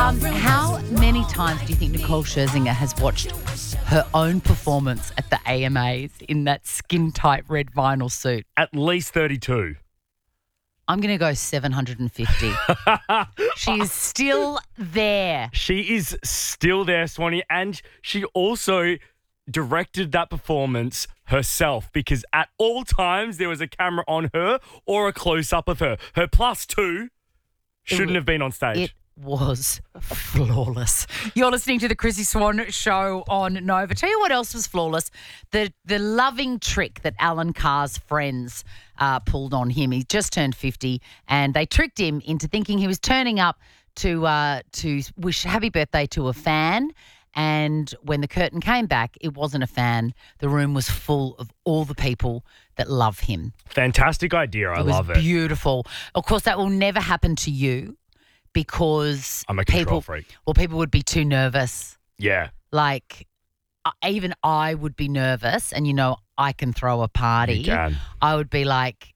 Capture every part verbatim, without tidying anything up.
Um, how many times do you think Nicole Scherzinger has watched her own performance at the A M As in that skin-tight red vinyl suit? At least thirty-two. I'm going to go seven hundred fifty. She is still there. She is still there, Swanee, and she also directed that performance herself because at all times there was a camera on her or a close-up of her. Her plus two shouldn't It, have been on stage. It was flawless. You're listening to the Chrissy Swan Show on Nova. Tell you what else was flawless. The the loving trick that Alan Carr's friends uh, pulled on him. He just turned fifty and they tricked him into thinking he was turning up to uh, to wish happy birthday to a fan. And when the curtain came back, it wasn't a fan. The room was full of all the people that love him. Fantastic idea. I it love was it. Beautiful. Of course, that will never happen to you because I'm a control people, freak. Well, people would be too nervous. Yeah. Like, uh, even I would be nervous, and you know, I can throw a party. You can. I would be like,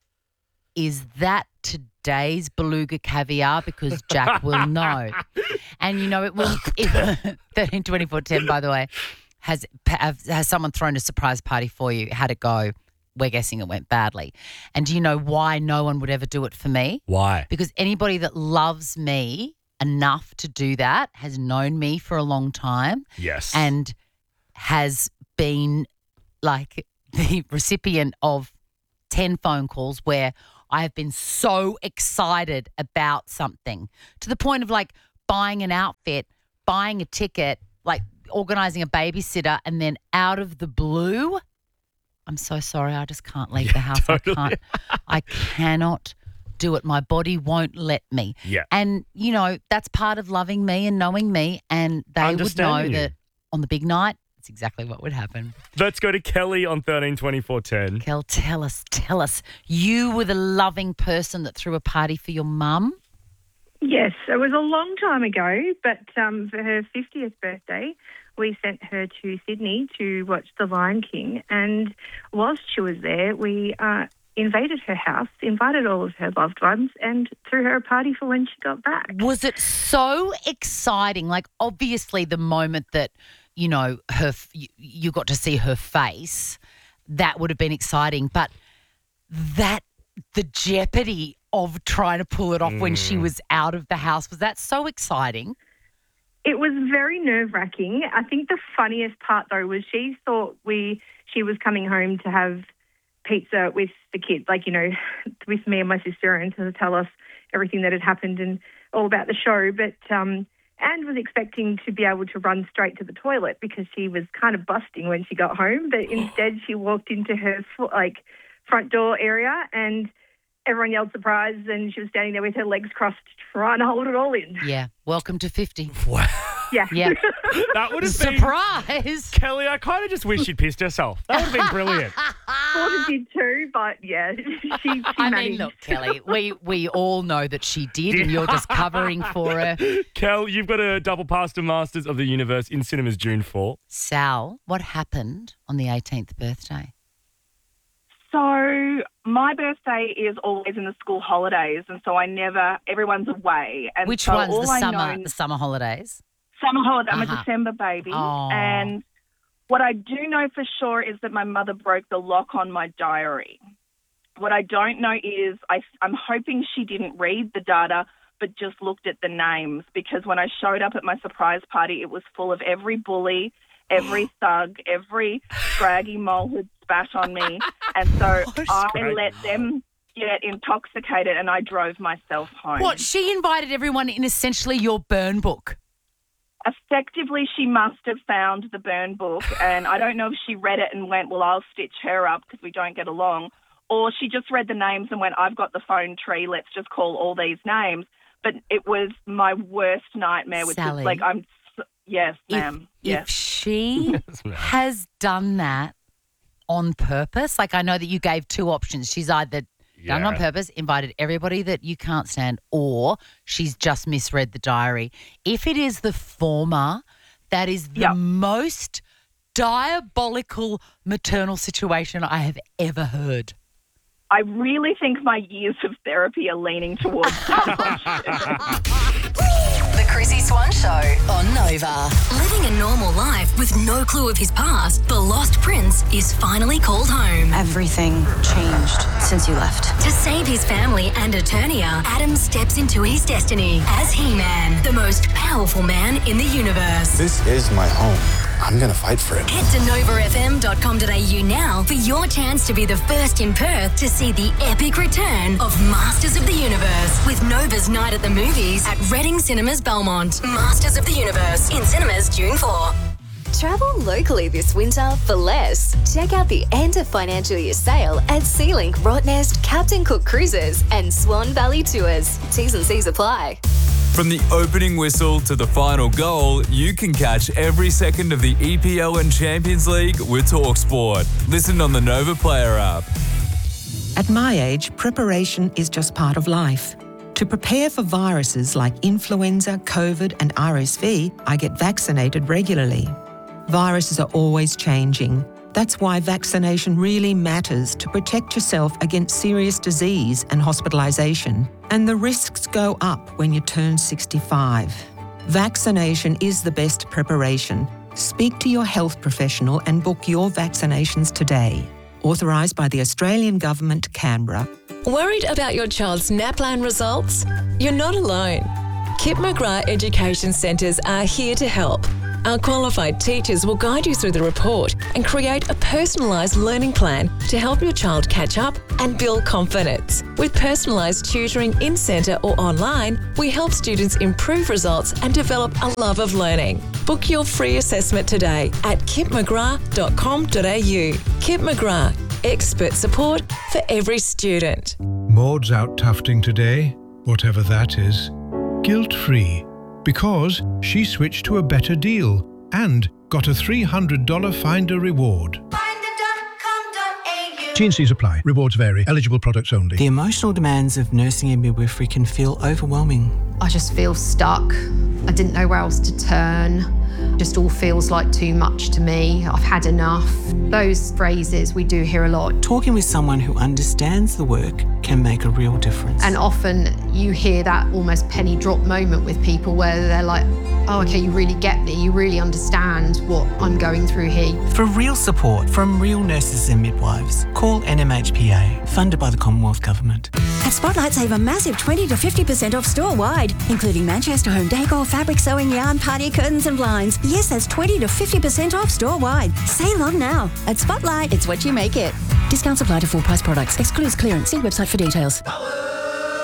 is that today's beluga caviar? Because Jack will know. And, you know, it will, it, thirteen twenty-four ten, by the way, has, has someone thrown a surprise party for you? How'd it go? We're guessing it went badly. And do you know why no one would ever do it for me? Why? Because anybody that loves me enough to do that has known me for a long time. Yes. And has been like the recipient of ten phone calls where I have been so excited about something to the point of like buying an outfit, buying a ticket, like organising a babysitter, and then out of the blue, I'm so sorry, I just can't leave the house. Totally. I can't. I cannot do it. My body won't let me. Yeah. And, you know, that's part of loving me and knowing me, and they would know Understanding you. that on the big night, it's exactly what would happen. Let's go to Kelly on thirteen twenty-four ten. Kel, tell us, tell us. You were the loving person that threw a party for your mum? Yes, it was a long time ago, but um, for her fiftieth birthday, we sent her to Sydney to watch The Lion King. And whilst she was there, we uh, invaded her house, invited all of her loved ones, and threw her a party for when she got back. Was it so exciting? Like, obviously, the moment that, you know, her you, you got to see her face, that would have been exciting. But that, the jeopardy of trying to pull it off mm. when she was out of the house, was that so exciting? It was very nerve-wracking. I think the funniest part, though, was she thought we she was coming home to have pizza with the kids, like, you know, with me and my sister, and to tell us everything that had happened and all about the show. But um, Anne was expecting to be able to run straight to the toilet because she was kind of busting when she got home. But instead, she walked into her like front door area and everyone yelled surprise, and she was standing there with her legs crossed trying to hold it all in. Yeah. Welcome to fifty. Wow. Yeah. Yeah. That would have been... Surprise. Kelly, I kind of just wish she'd pissed herself. That would have been brilliant. Sort of did too, but yeah, she, she I managed. mean, look, Kelly, we, we all know that she did, and you're just covering for her. Kel, you've got a double pass to Masters of the Universe in cinemas June fourth. Sal, what happened on the eighteenth birthday? So my birthday is always in the school holidays, and so I never, everyone's away. And Which so one's all the I summer, know, the summer holidays? Summer holiday. I'm Uh-huh. a December baby. Oh. And what I do know for sure is that my mother broke the lock on my diary. What I don't know is I, I'm hoping she didn't read the data but just looked at the names, because when I showed up at my surprise party, it was full of every bully, every thug, every scraggy mole who'd spat on me. And so I let them get intoxicated and I drove myself home. What, she invited everyone in essentially your burn book? Effectively, she must have found the burn book, and I don't know if she read it and went, well, I'll stitch her up because we don't get along, or she just read the names and went, I've got the phone tree, let's just call all these names. But it was my worst nightmare. With Sally, this, like, I'm, yes, if, ma'am. Yes. If she Yes, ma'am. has done that on purpose, like I know that you gave two options. She's either done it on Yeah. purpose, invited everybody that you can't stand, or she's just misread the diary. If it is the former, that is the Yep. most diabolical maternal situation I have ever heard. I really think my years of therapy are leaning towards that option. The Chrissy Swan Nova. Living a normal life with no clue of his past, the lost prince is finally called home. Everything changed since you left. To save his family and Eternia, Adam steps into his destiny as He-Man, the most powerful man in the universe. This is my home. I'm going to fight for it. Head to nova f m dot com dot a u now for your chance to be the first in Perth to see the epic return of Masters of the Universe with Nova's Night at the Movies at Reading Cinemas Belmont. Masters of the Universe in cinemas June fourth. Travel locally this winter for less. Check out the end of financial year sale at SeaLink, Rottnest, Captain Cook Cruises and Swan Valley Tours. T's and C's apply. From the opening whistle to the final goal, you can catch every second of the E P L and Champions League with TalkSport. Listen on the Nova Player app. At my age, preparation is just part of life. To prepare for viruses like influenza, COVID and R S V, I get vaccinated regularly. Viruses are always changing. That's why vaccination really matters to protect yourself against serious disease and hospitalisation. And the risks go up when you turn sixty-five. Vaccination is the best preparation. Speak to your health professional and book your vaccinations today. Authorised by the Australian Government, Canberra. Worried about your child's NAPLAN results? You're not alone. Kip McGrath Education Centres are here to help. Our qualified teachers will guide you through the report and create a personalised learning plan to help your child catch up and build confidence. With personalised tutoring in centre or online, we help students improve results and develop a love of learning. Book your free assessment today at kip mcgrath dot com dot a u. Kip McGrath, expert support for every student. Maud's out tufting today, whatever that is, guilt-free. Because she switched to a better deal and got a three hundred dollars Finder reward. T and C's apply. Rewards vary. Eligible products only. The emotional demands of nursing and midwifery can feel overwhelming. I just feel stuck. I didn't know where else to turn. Just all feels like too much to me. I've had enough. Those phrases we do hear a lot. Talking with someone who understands the work can make a real difference. And often you hear that almost penny drop moment with people where they're like, oh, okay, you really get me. You really understand what I'm going through here. For real support from real nurses and midwives, call N M H P A, funded by the Commonwealth Government. At Spotlight, save a massive twenty to fifty percent off store-wide, including Manchester home decor, fabric sewing, yarn, party curtains and blinds. Yes, that's twenty to fifty percent off store-wide. Save on now. At Spotlight, it's what you make it. Discounts apply to full-price products. Excludes clearance. See website for details.